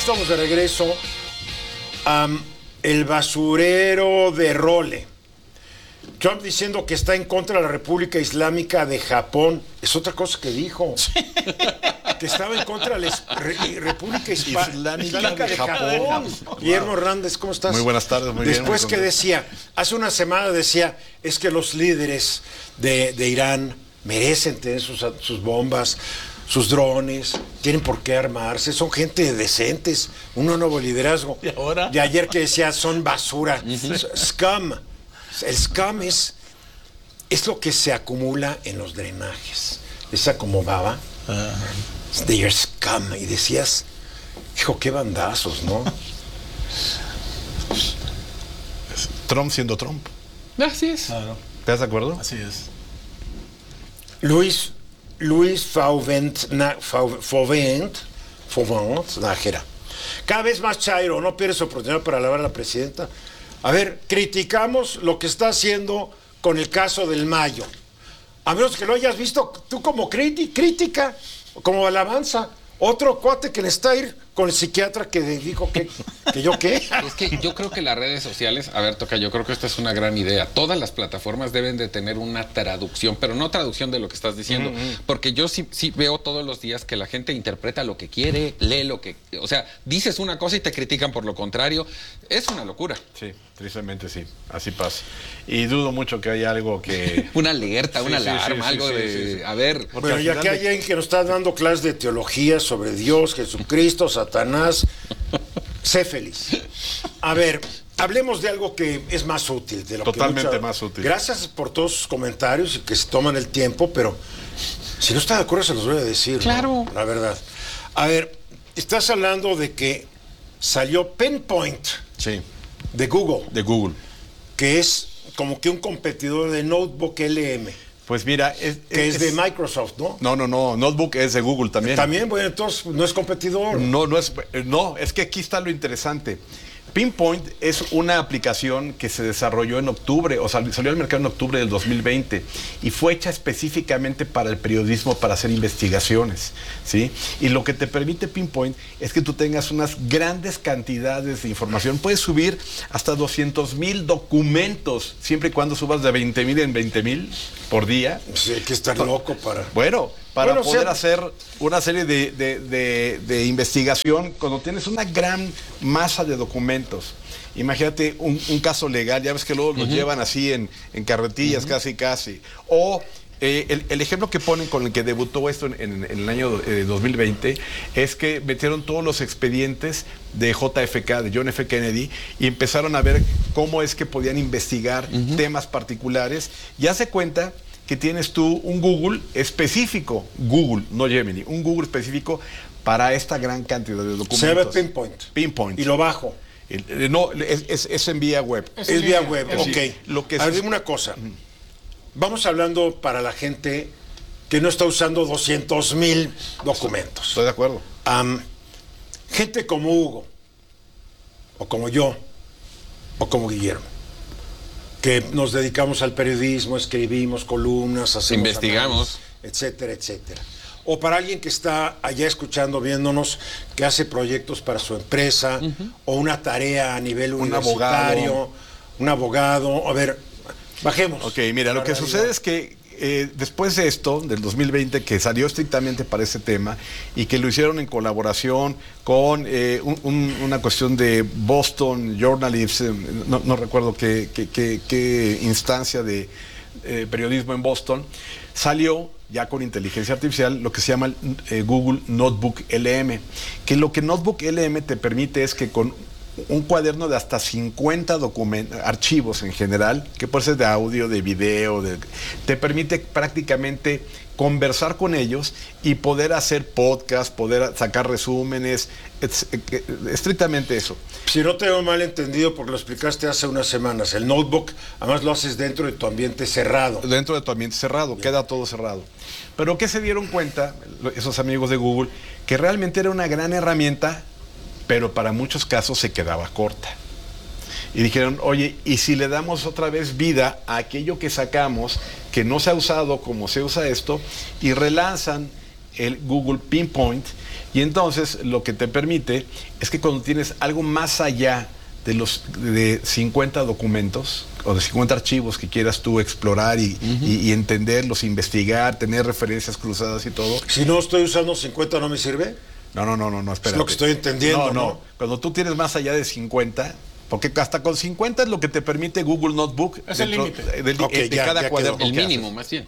estamos de regreso. El basurero de Role. Trump diciendo que está en contra de la República Islámica de Japón. Es otra cosa que dijo. Que estaba en contra de la República Islámica de Japón. Guillermo Hernández, ¿cómo estás? Muy buenas tardes, muy bien. Después que decía, hace una semana decía, es que los líderes de Irán merecen tener sus bombas, sus drones, tienen por qué armarse, son gente decentes, un nuevo liderazgo. ¿Y ahora? De ayer que decía, son basura, scum. El scum es lo que se acumula en los drenajes. Esa como baba. They are scum. Y decías, hijo, qué bandazos, ¿no? Trump siendo Trump. Así es. Claro. ¿Estás de acuerdo? Así es. Luis Fauvent Nájera. Cada vez más chairo, no pierdes oportunidad para alabar a la presidenta. A ver, criticamos lo que está haciendo con el caso del Mayo. A menos que lo hayas visto tú como crítica, como alabanza. Otro cuate que le está ir con el psiquiatra que dijo que yo qué. Es que yo creo que las redes sociales, a ver, Toca, yo creo que esta es una gran idea. Todas las plataformas deben de tener una traducción, pero no traducción de lo que estás diciendo, porque yo sí veo todos los días que la gente interpreta lo que quiere, lee lo que... O sea, dices una cosa y te critican por lo contrario. Es una locura. Sí, tristemente sí, así pasa. Y dudo mucho que haya algo que... Una alerta, una alarma, algo de... Sí. A ver... Bueno, ya que hay alguien que nos está dando clases de teología sobre Dios, Jesucristo, Satanás, sé feliz. A ver, hablemos de algo que es más útil. De lo Totalmente que más útil. Gracias por todos sus comentarios y que se toman el tiempo, pero si no está de acuerdo se los voy a decir. Claro. ¿No? La verdad. A ver, estás hablando de que salió Pinpoint de Google. De Google. Que es como que un competidor de Notebook LM. Pues mira, que es de Microsoft, ¿no? No, Notebook es de Google también. También, bueno, entonces no es competidor. No, es que aquí está lo interesante. Pinpoint es una aplicación que se desarrolló en octubre, o sea, salió al mercado en octubre del 2020 y fue hecha específicamente para el periodismo, para hacer investigaciones, ¿sí? Y lo que te permite Pinpoint es que tú tengas unas grandes cantidades de información. Puedes subir hasta 200,000 documentos, siempre y cuando subas de 20,000 en 20,000 por día. Sí, hay que estar loco para... Para poder hacer una serie de investigación cuando tienes una gran masa de documentos. Imagínate un caso legal, ya ves que luego los llevan así en carretillas casi. O el ejemplo que ponen con el que debutó esto en el año 2020 es que metieron todos los expedientes de JFK, de John F. Kennedy, y empezaron a ver cómo es que podían investigar temas particulares. Ya se cuenta que tienes tú un Google específico, Google, no Gemini, un Google específico para esta gran cantidad de documentos. Se llama Pinpoint. Y lo bajo. No, es en vía web. Es vía web, ok. Lo que a ver, dime una cosa. Vamos hablando para la gente que no está usando 200,000 documentos. Estoy de acuerdo. Gente como Hugo, o como yo, o como Guillermo, que nos dedicamos al periodismo, escribimos columnas, hacemos investigamos, etcétera, etcétera. O para alguien que está allá escuchando, viéndonos, que hace proyectos para su empresa, o una tarea a nivel universitario, un abogado. A ver, bajemos. Ok, mira, lo que sucede es que después de esto, del 2020, que salió estrictamente para ese tema y que lo hicieron en colaboración con una cuestión de Boston Journalism, no recuerdo qué instancia de periodismo en Boston, salió ya con inteligencia artificial lo que se llama Google Notebook LM, que lo que Notebook LM te permite es que con un cuaderno de hasta 50 archivos en general, que puede ser de audio, de video, te permite prácticamente conversar con ellos y poder hacer podcast, poder sacar resúmenes, estrictamente eso. Si no te he mal entendido, porque lo explicaste hace unas semanas, el notebook además lo haces dentro de tu ambiente cerrado. Dentro de tu ambiente cerrado, queda todo cerrado. Pero ¿qué se dieron cuenta esos amigos de Google? Que realmente era una gran herramienta, pero para muchos casos se quedaba corta. Y dijeron, oye, ¿y si le damos otra vez vida a aquello que sacamos, que no se ha usado como se usa esto, y relanzan el Google Pinpoint, y entonces lo que te permite es que cuando tienes algo más allá de 50 documentos o de 50 archivos que quieras tú explorar y entenderlos, investigar, tener referencias cruzadas y todo. Si no estoy usando 50, ¿no me sirve? No, espera. Es lo que estoy entendiendo, ¿no? Cuando tú tienes más allá de 50, porque hasta con 50 es lo que te permite Google Notebook. Es el límite. De cada cuaderno. El mínimo, más bien.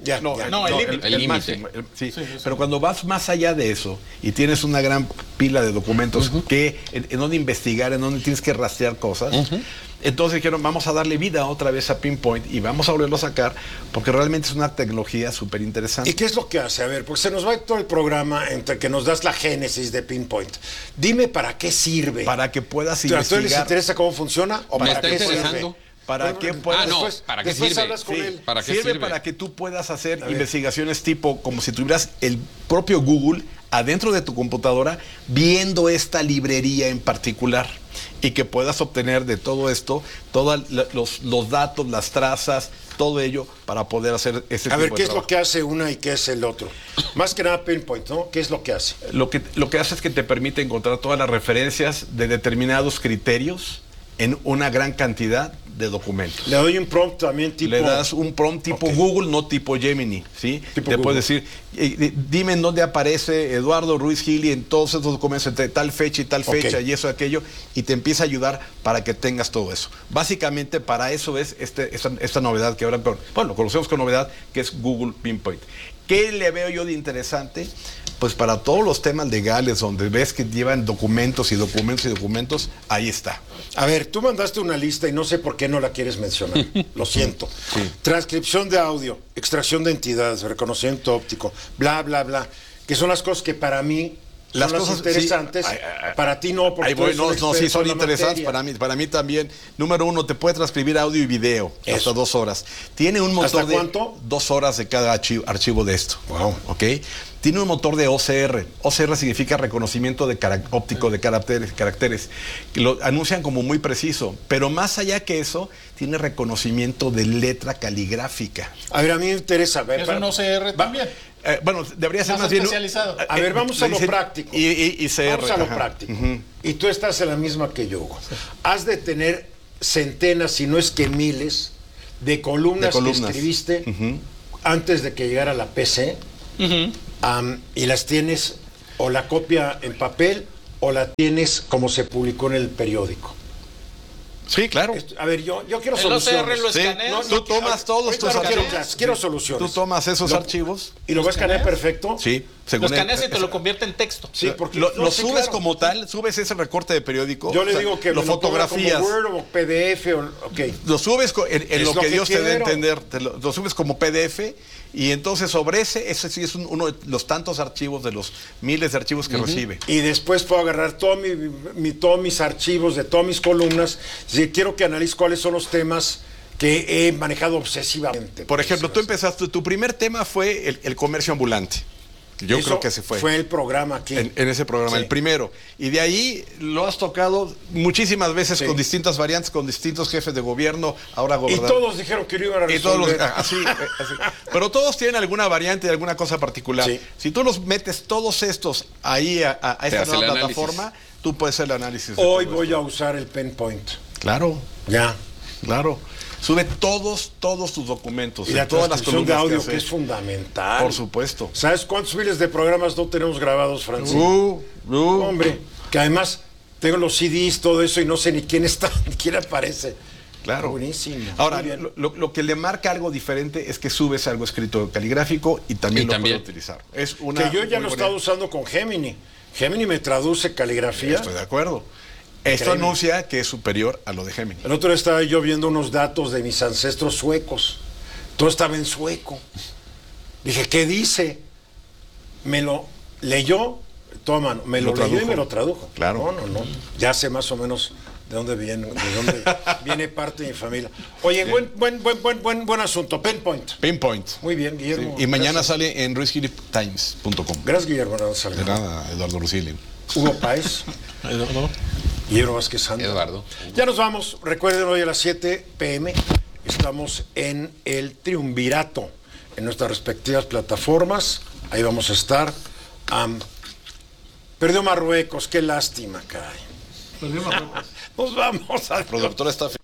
El límite. Máximo. Sí. Pero cuando vas más allá de eso y tienes una gran pila de documentos en donde investigar, en donde tienes que rastrear cosas, entonces dijeron, vamos a darle vida otra vez a Pinpoint y vamos a volverlo a sacar, porque realmente es una tecnología súper interesante. ¿Y qué es lo que hace? A ver, porque se nos va todo el programa entre que nos das la génesis de Pinpoint. Dime para qué sirve. Para que puedas ¿A ustedes les investigar. interesa cómo funciona o Me para está qué interesando. sirve? Para que puedas... ¿para qué después sirve? hablas con él. ¿Para qué Sirve sirve? para que tú puedas hacer investigaciones tipo como si tuvieras el propio Google adentro de tu computadora viendo esta librería en particular y que puedas obtener de todo esto todos los datos, las trazas, todo ello para poder hacer ese tipo de A ver, ¿qué es trabajo. lo que hace una y qué es el otro? Más que nada Pinpoint, ¿no? ¿Qué es lo que hace? Lo que hace es que te permite encontrar todas las referencias de determinados criterios en una gran cantidad de documentos. Le doy un prompt también tipo... Le das un prompt tipo Google, no tipo Gemini, ¿sí? Tipo Te Google. puedes decir, dime en dónde aparece Eduardo Ruiz Gili en todos estos documentos entre tal fecha y tal fecha y eso y aquello, y te empieza a ayudar para que tengas todo eso. Básicamente para eso es esta novedad que ahora, lo conocemos con novedad, que es Google Pinpoint. ¿Qué le veo yo de interesante? Pues para todos los temas legales donde ves que llevan documentos y documentos y documentos, ahí está. A ver, tú mandaste una lista y no sé por qué no la quieres mencionar. Lo siento. Transcripción de audio, extracción de entidades, reconocimiento óptico, bla, bla, bla. Que son las cosas que para mí son las cosas interesantes. sí, para ti no, porque ahí tú voy, eres un sí experto son en la interesantes materia. para mí también. Número 1, te puede transcribir audio y video Eso. hasta 2 horas. Tiene un motor ¿Hasta de cuánto? 2 horas de cada archivo de esto. Wow. ¿Ok? Tiene un motor de OCR. OCR significa reconocimiento óptico de caracteres. Lo anuncian como muy preciso, pero más allá que eso, tiene reconocimiento de letra caligráfica. A ver, a mí me interesa. A ver, Es un OCR también. Bueno, debería ser Más más bien... especializado. A ver, vamos a lo dicen- práctico. Y CR. Vamos a lo ajá. práctico. Y tú estás en la misma que yo, Hugo. Has de tener centenas, si no es que miles, de columnas que escribiste antes de que llegara la PC. Y las tienes o la copia en papel o la tienes como se publicó en el periódico. Sí, claro. A ver, yo quiero El soluciones. OCR lo Sí, escaneas. tú tomas todos ahorita tus no quiero archivos. clases, quiero soluciones. Tú tomas esos archivos. ¿Y lo vas a escanear perfecto? Sí, Lo según escaneas y te lo convierte en texto. Sí, porque lo sí, subes claro. como tal, subes ese recorte de periódico. Yo o le sea, digo que lo me lo ponga fotografías. como Word o PDF ok. Lo subes en Es lo lo que que Dios te dé a quiero. entender. Lo subes como PDF y entonces sobre ese sí es uno de los tantos archivos de los miles de archivos que recibe. Y después puedo agarrar todos mis archivos de todas mis columnas. Si quiero que analice cuáles son los temas que he manejado obsesivamente. Por ejemplo, tú empezaste, tu primer tema fue el comercio ambulante. Yo Eso creo que ese fue. Fue el programa aquí. En ese programa, Sí. el primero. Y de ahí lo has tocado muchísimas veces Sí. con distintas variantes, con distintos jefes de gobierno, ahora Y gobernador. todos dijeron que lo iban a Y todos resolver. así. Pero todos tienen alguna variante, alguna cosa particular. Sí. Si tú los metes todos estos ahí a esta hace nueva el análisis. plataforma, tú puedes hacer el análisis. de Hoy todo voy esto. a usar el Pinpoint. Claro, Ya. claro. Sube todos tus documentos. Y en la todas las transcripción de columnas audio, hace. que es fundamental. Por supuesto. ¿Sabes cuántos miles de programas no tenemos grabados, Francisco? Hombre, que además tengo los CDs, todo eso, y no sé ni quién está, ni quién aparece. Claro. Buenísimo. Ahora, Muy bien. lo que le marca algo diferente es que subes algo escrito caligráfico y también Y lo también. puedes utilizar. Es una Que yo ya muy lo he buena- estado usando con Gemini. Gemini me traduce caligrafía. Estoy de acuerdo. Esto Increíble. anuncia que es superior a lo de Gemini. El otro día estaba yo viendo unos datos de mis ancestros suecos. Todo estaba en sueco. Dije, ¿qué dice? Me lo leyó, toma, me lo leyó y tradujo. me lo tradujo. Claro. No. Ya sé más o menos de dónde viene parte de mi familia. Oye, buen asunto. Pinpoint. Pinpoint. Muy bien, Guillermo. Y mañana Gracias. sale en ruizgilitimes.com. Gracias, Guillermo. De nada, Eduardo Rusili. Hugo Páez. Guillermo Vázquez Santa. Eduardo. Ya nos vamos. Recuerden, hoy a las 7 p.m. estamos en el Triunvirato, en nuestras respectivas plataformas. Ahí vamos a estar Perdió Marruecos, qué lástima, caray. Nos vamos a... El productor está